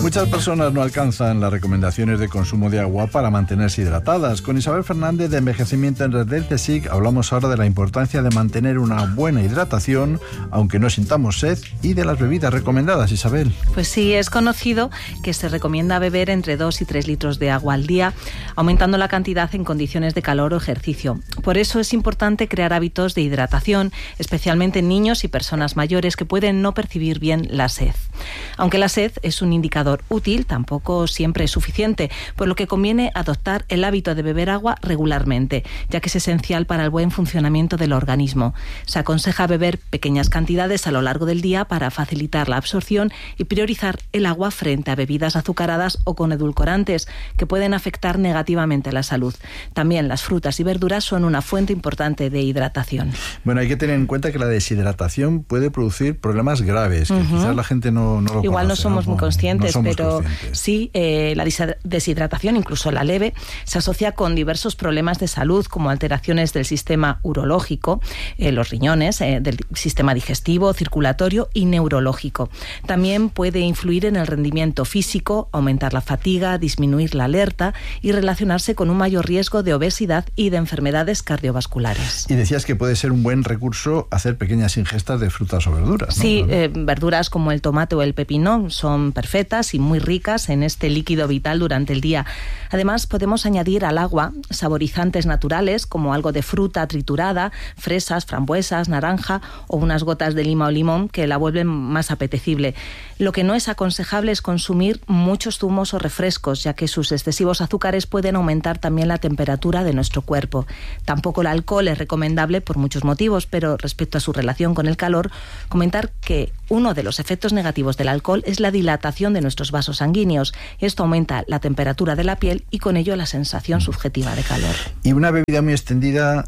Muchas personas no alcanzan las recomendaciones de consumo de agua para mantenerse hidratadas. Con Isabel Fernández de Envejecimiento en Red del CSIC hablamos ahora de la importancia de mantener una buena hidratación, aunque no sintamos sed, y de las bebidas recomendadas. Isabel. Pues sí, es conocido que se recomienda beber entre 2 y 3 litros de agua al día, aumentando la cantidad en condiciones de calor o ejercicio. Por eso es importante crear hábitos de hidratación, especialmente en niños y personas mayores que pueden no percibir bien la sed. Aunque la sed es un indicador útil, tampoco siempre es suficiente, por lo que conviene adoptar el hábito de beber agua regularmente, ya que es esencial para el buen funcionamiento del organismo. Se aconseja beber pequeñas cantidades a lo largo del día para facilitar la absorción y priorizar el agua frente a bebidas azucaradas o con edulcorantes, que pueden afectar negativamente la salud. También las frutas y verduras son una fuente importante de hidratación. Bueno, hay que tener en cuenta que la deshidratación puede producir problemas graves, que quizás la gente no lo Igual conoce, no somos muy conscientes, pero conscientes. Sí, la deshidratación, incluso la leve, se asocia con diversos problemas de salud, como alteraciones del sistema urológico, los riñones, del sistema digestivo, circulatorio y neurológico. También puede influir en el rendimiento físico, aumentar la fatiga, disminuir la alerta y relacionarse con un mayor riesgo de obesidad y de enfermedades cardiovasculares. Y decías que puede ser un buen recurso hacer pequeñas ingestas de frutas o verduras, ¿no? Sí, verduras como el tomate o el pepino son perfectas y muy ricas en este líquido vital durante el día. Además, podemos añadir al agua saborizantes naturales como algo de fruta triturada, fresas, frambuesas, naranja o unas gotas de lima o limón que la vuelven más apetecible. Lo que no es aconsejable es consumir muchos zumos o refrescos, ya que sus excesivos azúcares pueden aumentar también la temperatura de nuestro cuerpo. Tampoco el alcohol es recomendable por muchos motivos, pero respecto a su relación con el calor, comentar que uno de los efectos negativos del alcohol es la dilatación de nuestros vasos sanguíneos. Esto aumenta la temperatura de la piel y con ello la sensación subjetiva de calor. Y una bebida muy extendida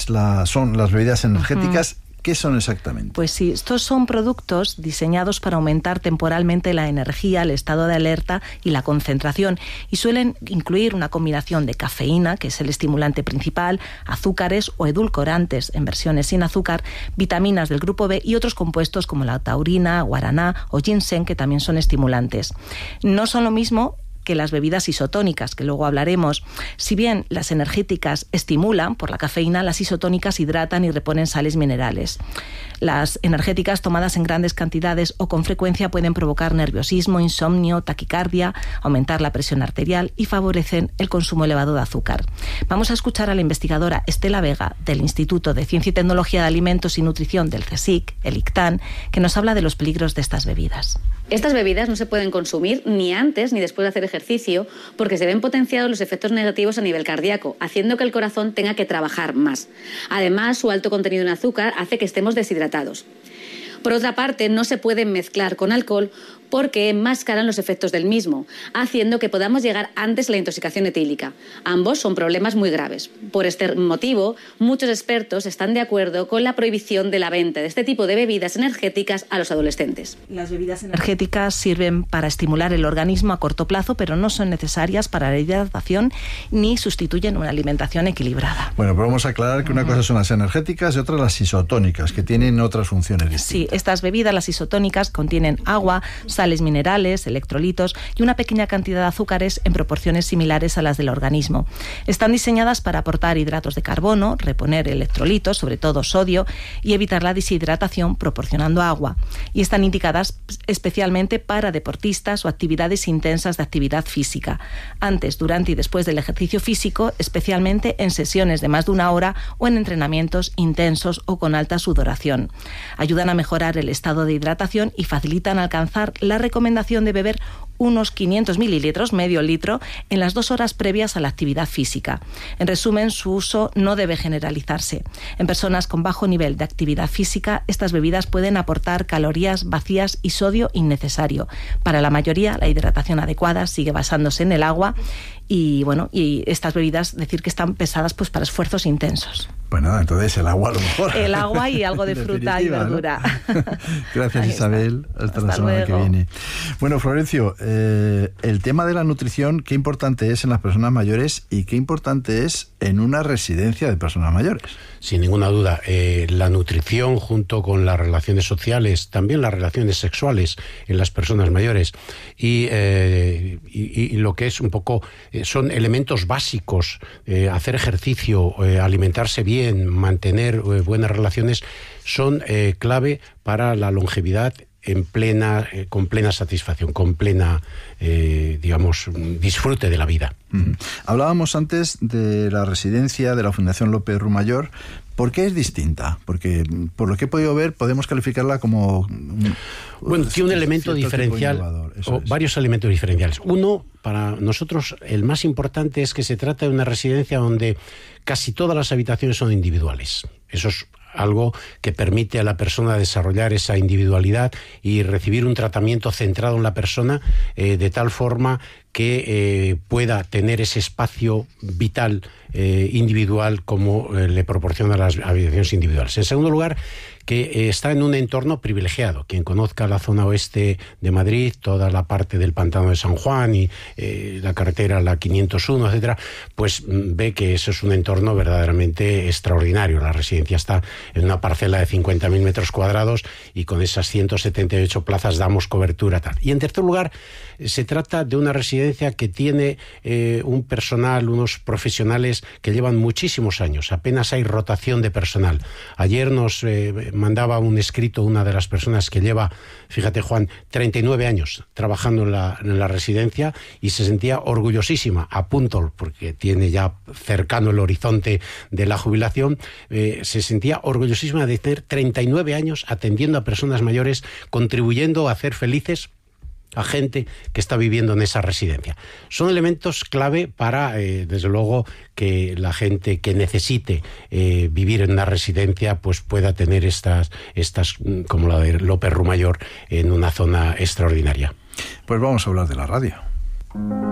son las bebidas energéticas. ¿Qué son exactamente? Pues sí, estos son productos diseñados para aumentar temporalmente la energía, el estado de alerta y la concentración, y suelen incluir una combinación de cafeína, que es el estimulante principal, azúcares o edulcorantes en versiones sin azúcar, vitaminas del grupo B y otros compuestos como la taurina, guaraná o ginseng, que también son estimulantes. No son lo mismo que las bebidas isotónicas, que luego hablaremos. Si bien las energéticas estimulan por la cafeína, las isotónicas hidratan y reponen sales minerales. Las energéticas tomadas en grandes cantidades o con frecuencia pueden provocar nerviosismo, insomnio, taquicardia, aumentar la presión arterial y favorecen el consumo elevado de azúcar. Vamos a escuchar a la investigadora Estela Vega del Instituto de Ciencia y Tecnología de Alimentos y Nutrición del CSIC, el ICTAN, que nos habla de los peligros de estas bebidas. Estas bebidas no se pueden consumir ni antes ni después de hacer ejercicio porque se ven potenciados los efectos negativos a nivel cardíaco, haciendo que el corazón tenga que trabajar más. Además, su alto contenido en azúcar hace que estemos deshidratados. Por otra parte, no se pueden mezclar con alcohol porque enmascaran los efectos del mismo, haciendo que podamos llegar antes a la intoxicación etílica. Ambos son problemas muy graves. Por este motivo, muchos expertos están de acuerdo con la prohibición de la venta de este tipo de bebidas energéticas a los adolescentes. Las bebidas energéticas sirven para estimular el organismo a corto plazo, pero no son necesarias para la hidratación ni sustituyen una alimentación equilibrada. Bueno, pero vamos a aclarar que una cosa son las energéticas y otra las isotónicas, que tienen otras funciones distintas. Sí, estas bebidas, las isotónicas, contienen agua, sales minerales, electrolitos y una pequeña cantidad de azúcares en proporciones similares a las del organismo. Están diseñadas para aportar hidratos de carbono, reponer electrolitos, sobre todo sodio, y evitar la deshidratación proporcionando agua. Y están indicadas especialmente para deportistas o actividades intensas de actividad física, antes, durante y después del ejercicio físico, especialmente en sesiones de más de 1 hora o en entrenamientos intensos o con alta sudoración. Ayudan a mejorar el estado de hidratación y facilitan alcanzar la recomendación de beber unos 500 mililitros, medio litro, en las 2 horas previas a la actividad física. En resumen, su uso no debe generalizarse. En personas con bajo nivel de actividad física, estas bebidas pueden aportar calorías vacías y sodio innecesario. Para la mayoría, la hidratación adecuada sigue basándose en el agua y estas bebidas, decir que están pesadas pues para esfuerzos intensos. Bueno, entonces el agua a lo mejor. El agua y algo de fruta y verdura. ¿No? Gracias, Isabel. Hasta la semana que viene. Bueno, Florencio, el tema de la nutrición, qué importante es en las personas mayores y qué importante es en una residencia de personas mayores. Sin ninguna duda, la nutrición junto con las relaciones sociales, también las relaciones sexuales en las personas mayores y lo que es un poco, son elementos básicos, hacer ejercicio, alimentarse bien, mantener buenas relaciones, son clave para la longevidad con plena satisfacción, con plena, disfrute de la vida. Hablábamos antes de la residencia de la Fundación López Rumayor. ¿Por qué es distinta? Porque, por lo que he podido ver, podemos calificarla como... Bueno, tiene un elemento diferencial, varios elementos diferenciales. Uno, para nosotros, el más importante es que se trata de una residencia donde casi todas las habitaciones son individuales. Eso es algo que permite a la persona desarrollar esa individualidad y recibir un tratamiento centrado en la persona de tal forma que pueda tener ese espacio vital individual como le proporciona las habitaciones individuales. En segundo lugar, que está en un entorno privilegiado. Quien conozca la zona oeste de Madrid, toda la parte del Pantano de San Juan y la carretera, la 501, etcétera, pues ve que eso es un entorno verdaderamente extraordinario. La residencia está en una parcela de 50.000 metros cuadrados y con esas 178 plazas damos cobertura tal. Y en tercer lugar, se trata de una residencia que tiene un personal, unos profesionales que llevan muchísimos años. Apenas hay rotación de personal. Ayer nos mandaba un escrito una de las personas que lleva, fíjate Juan, 39 años trabajando en la residencia y se sentía orgullosísima, a punto, porque tiene ya cercano el horizonte de la jubilación, se sentía orgullosísima de tener 39 años atendiendo a personas mayores, contribuyendo a hacer felices a gente que está viviendo en esa residencia. Son elementos clave para, desde luego, que la gente que necesite vivir en una residencia pues pueda tener estas como la de López Rumayor, en una zona extraordinaria. Pues vamos a hablar de la radio.